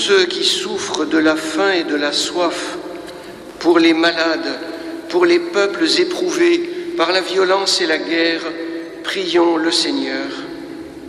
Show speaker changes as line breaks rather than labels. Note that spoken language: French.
ceux qui souffrent de la faim et de la soif, pour les malades, pour les peuples éprouvés par la violence et la guerre, prions le Seigneur.